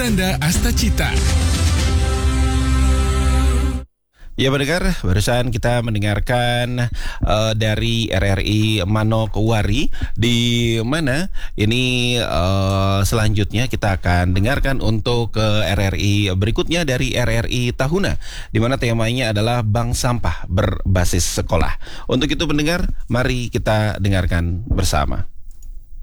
Ananda Astacita. Ya pendengar, barusan kita mendengarkan dari RRI Manokwari, di mana ini selanjutnya kita akan dengarkan untuk RRI berikutnya dari RRI Tahuna, di mana temanya adalah Bank Sampah Berbasis Sekolah. Untuk itu pendengar, mari kita dengarkan bersama.